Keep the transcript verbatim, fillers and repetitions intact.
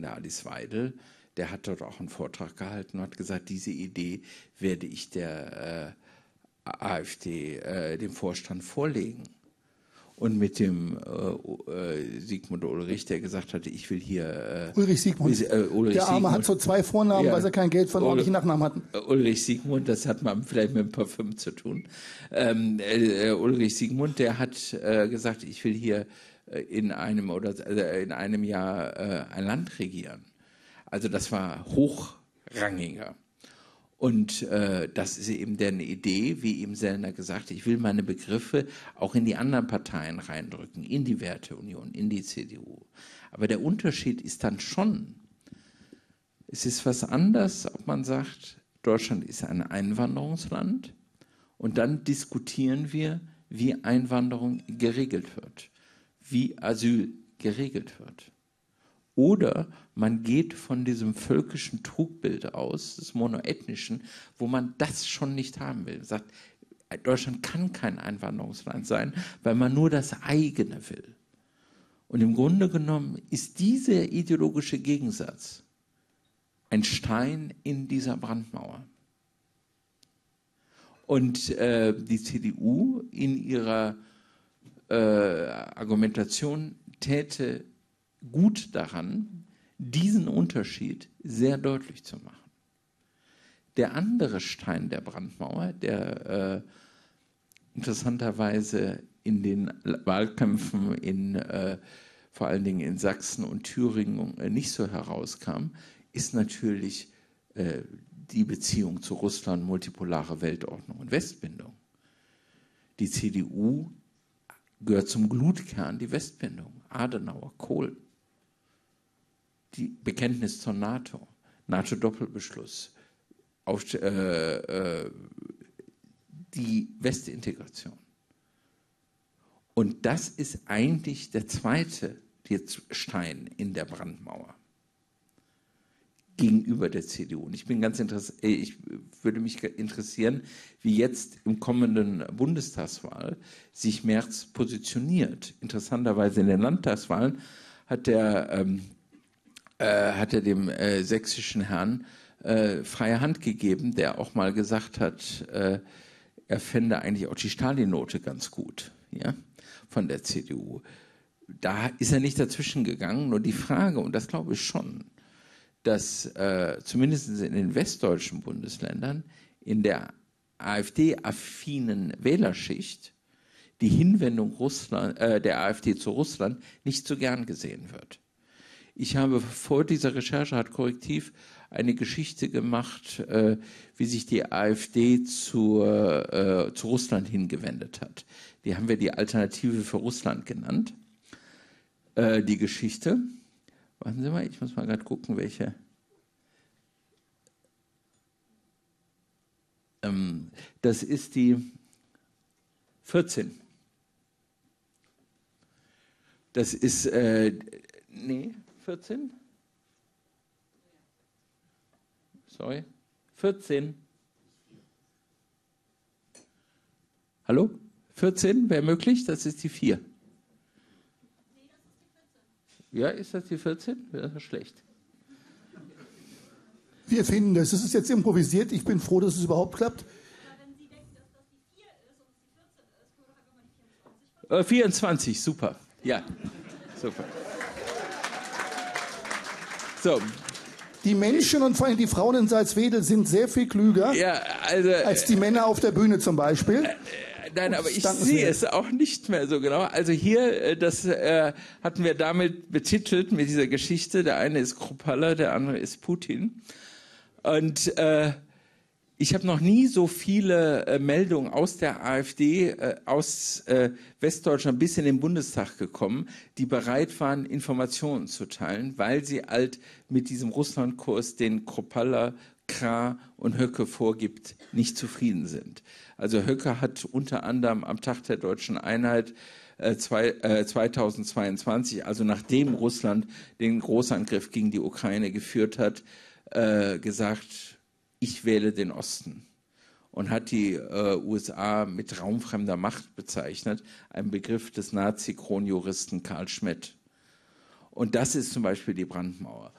der Alice Weidel, der hat dort auch einen Vortrag gehalten und hat gesagt, diese Idee werde ich der äh, AfD, äh, dem Vorstand vorlegen. Und mit dem äh, Sigmund Ulrich, der gesagt hatte, ich will hier... Äh, Ulrich Sigmund. Äh, Ulrich der Arme Sigmund. Hat so zwei Vornamen, ja, weil sie kein Geld für einen ordentlichen Nachnamen hatten. Ulrich Sigmund, das hat man vielleicht mit ein Parfüm zu tun. Ähm, äh, Ulrich Sigmund, der hat äh, gesagt, ich will hier äh, in einem oder äh, in einem Jahr äh, ein Land regieren. Also das war hochrangiger. Und äh, das ist eben deren Idee, wie eben Sellner gesagt hat, ich will meine Begriffe auch in die anderen Parteien reindrücken, in die Werteunion, in die C D U. Aber der Unterschied ist dann schon, es ist was anderes, ob man sagt, Deutschland ist ein Einwanderungsland und dann diskutieren wir, wie Einwanderung geregelt wird, wie Asyl geregelt wird. Oder man geht von diesem völkischen Trugbild aus, des monoethnischen, wo man das schon nicht haben will. Man sagt, Deutschland kann kein Einwanderungsland sein, weil man nur das eigene will. Und im Grunde genommen ist dieser ideologische Gegensatz ein Stein in dieser Brandmauer. Und äh, die C D U in ihrer äh, Argumentation täte gut daran, diesen Unterschied sehr deutlich zu machen. Der andere Stein der Brandmauer, der äh, interessanterweise in den Wahlkämpfen in, äh, vor allen Dingen in Sachsen und Thüringen äh, nicht so herauskam, ist natürlich äh, die Beziehung zu Russland, multipolare Weltordnung und Westbindung. Die C D U gehört zum Glutkern, die Westbindung, Adenauer, Kohl. Die Bekenntnis zur NATO, NATO-Doppelbeschluss, auf, äh, äh, die Westintegration. Und das ist eigentlich der zweite Stein in der Brandmauer gegenüber der C D U. Und ich bin ganz interessiert, ich würde mich interessieren, wie jetzt im kommenden Bundestagswahl sich Merz positioniert. Interessanterweise in den Landtagswahlen hat der ähm, Äh, hat er dem äh, sächsischen Herrn äh, freie Hand gegeben, der auch mal gesagt hat, äh, er fände eigentlich auch die Stalin-Note ganz gut, ja, von der C D U. Da ist er nicht dazwischen gegangen, nur die Frage, und das glaube ich schon, dass äh, zumindest in den westdeutschen Bundesländern in der AfD-affinen Wählerschicht die Hinwendung Russland, äh, der AfD zu Russland nicht so gern gesehen wird. Ich habe vor dieser Recherche, hat Korrektiv eine Geschichte gemacht, äh, wie sich die AfD zu, äh, zu Russland hingewendet hat. Die haben wir die Alternative für Russland genannt. Äh, die Geschichte, warten Sie mal, ich muss mal gerade gucken, welche. Ähm, das ist die vierzehn. Das ist, äh, nee, vierzehn? Sorry. vierzehn. Hallo? vierzehn, wäre möglich? Das ist die vier. Nee, das ist die vierzehn. Ja, ist das die vierzehn? Das ist schlecht. Wir finden das. Das ist jetzt improvisiert. Ich bin froh, dass es überhaupt klappt. Aber wenn Sie denken, dass das die vier ist und es die vierzehn ist, können wir doch einfach mal die vierundzwanzig. Äh, vierundzwanzig, super. Ja, super. So. Die Menschen und vor allem die Frauen in Salzwedel sind sehr viel klüger ja, also, als die Männer auf der Bühne zum Beispiel. Äh, Nein, aber ich sehe es auch nicht mehr so genau. Also hier, das äh, hatten wir damit betitelt, mit dieser Geschichte. Der eine ist Kruppalla, der andere ist Putin. Und äh, ich habe noch nie so viele äh, Meldungen aus der AfD, äh, aus äh, Westdeutschland bis in den Bundestag gekommen, die bereit waren, Informationen zu teilen, weil sie halt mit diesem Russlandkurs, den Kruppalla, Krah und Höcke vorgibt, nicht zufrieden sind. Also Höcke hat unter anderem am Tag der Deutschen Einheit äh, zwei, äh, zweitausendzweiundzwanzig, also nachdem Russland den Großangriff gegen die Ukraine geführt hat, äh, gesagt, ich wähle den Osten. Und hat die äh, U S A mit raumfremder Macht bezeichnet, ein Begriff des Nazi-Kronjuristen Karl Schmidt. Und das ist zum Beispiel die Brandmauer.